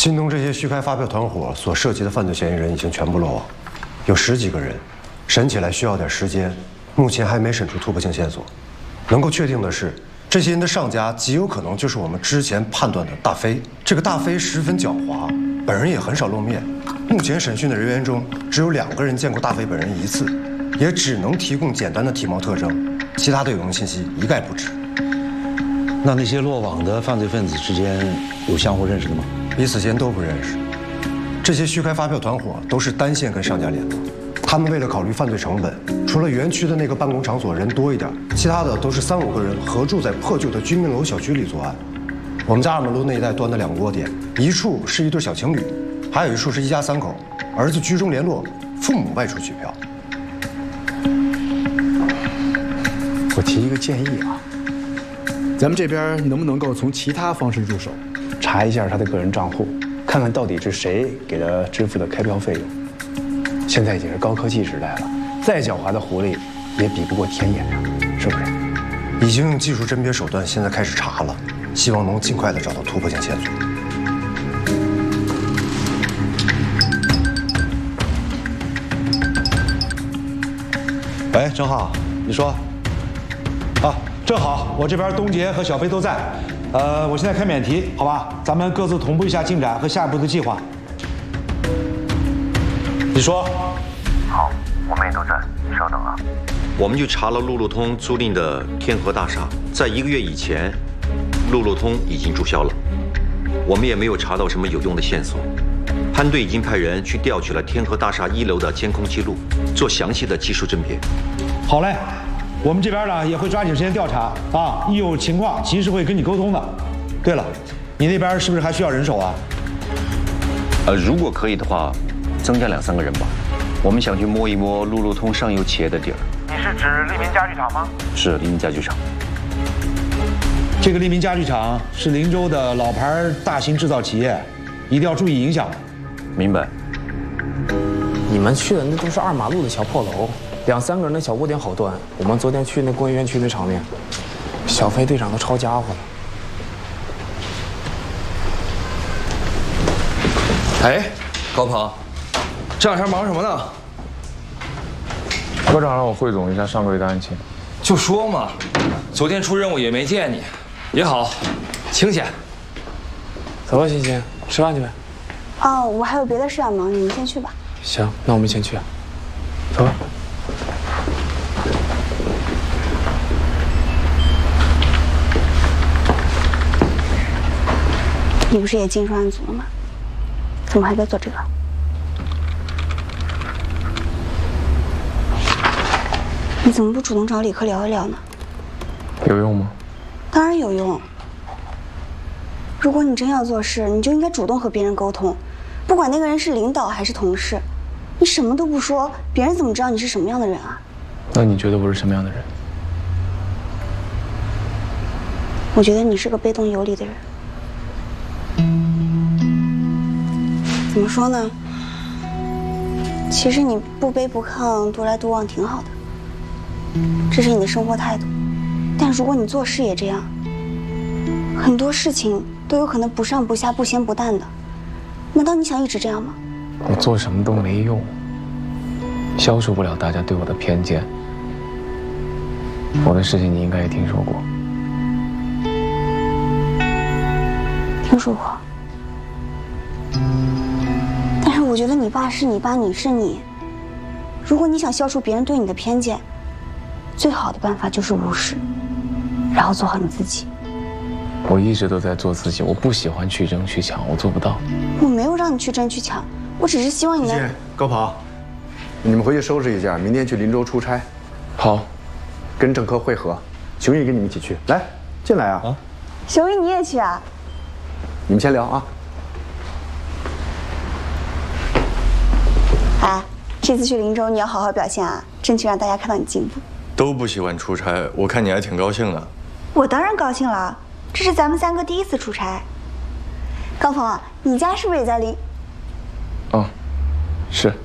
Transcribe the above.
新东这些虚开发票团伙所涉及的犯罪嫌疑人已经全部落网，有10几个人，审起来需要点时间，目前还没审出突破性线索。能够确定的是，这些人的上家极有可能就是我们之前判断的大飞。这个大飞十分狡猾，本人也很少露面。目前审讯的人员中，只有2个人见过大飞本人1次，也只能提供简单的体貌特征，其他的有用信息一概不知。 那些落网的犯罪分子之间有相互认识的吗？ 彼此间都不认识。这些虚开发票团伙都是单线跟上家联络，他们为了考虑犯罪成本，除了园区的那个办公场所人多一点，其他的都是3、5个人合住在破旧的居民楼小区里作案。我们在二马路那一带端的2个窝点，一处是一对小情侣，还有一处是一家3口，儿子居中联络，父母外出取票。 我提一个建议啊，咱们这边能不能够从其他方式入手，查一下他的个人账户，看看到底是谁给他支付的开票费用。现在已经是高科技时代了，再狡猾的狐狸也比不过天眼啊，是不是？ 已经用技术甄别手段，现在开始查了，希望能尽快的找到突破性线索。 喂，郑浩，你说。啊，正好，我这边东杰和小飞都在。我现在开免提，好吧？咱们各自同步一下进展和下一步的计划。你说。 好，我们也都在，你稍等啊。我们去查了路路通租赁的天河大厦，在1个月以前，路路通已经注销了。我们也没有查到什么有用的线索。潘队已经派人去调取了天河大厦1楼的监控记录，做详细的技术甄别。 好嘞，我们这边呢也会抓紧时间调查啊，一有情况及时会跟你沟通的。对了，你那边是不是还需要人手啊？ 如果可以的话，增加2、3个人吧。我们想去摸一摸路路通上游企业的底儿。 你是指利民家具厂吗？ 是利民家具厂。 这个利民家具厂是林州的老牌大型制造企业，一定要注意影响。 明白。 你们去的那都是二马路的小破楼，2、3个人的小窝点好端。我们昨天去那工业园区那场面，小飞队长都抄家伙了。 哎，高鹏，这2天忙什么呢？ 科长让我汇总一下上个月的案情。 就说嘛，昨天出任务也没见你，也好，清闲。 走吧，欣欣，吃饭去呗。 哦，我还有别的事要忙，你们先去吧。 行，那我们先去。走吧。 你不是也进专案组了吗？怎么还在做这个？你怎么不主动找李克聊一聊呢？ 有用吗？ 当然有用。如果你真要做事，你就应该主动和别人沟通，不管那个人是领导还是同事，你什么都不说，别人怎么知道你是什么样的人啊？ 那你觉得我是什么样的人？ 我觉得你是个被动有理的人。怎么说呢？其实你不卑不亢、独来独往挺好的，这是你的生活态度。但如果你做事也这样，很多事情都有可能不上不下、不咸不淡的。难道你想一直这样吗？ 我做什么都没用，消除不了大家对我的偏见。我的事情你应该也听说过。 听说过。但是我觉得你爸是你爸，你是你。如果你想消除别人对你的偏见，最好的办法就是无视，然后做好你自己。 我一直都在做自己，我不喜欢去争去抢，我做不到。 我没有让你去争去抢，我只是希望你能。 高鹏，你们回去收拾一下，明天去林州出差。 好， 跟郑科会合，熊毅跟你们一起去。来，进来啊！啊， 熊毅你也去啊？ 你们先聊啊。 哎，这次去林州你要好好表现啊，争取让大家看到你进步。 都不喜欢出差，我看你还挺高兴的。 我当然高兴了，这是咱们3个第1次出差。高鹏，你家是不是也在林？ 哦，是。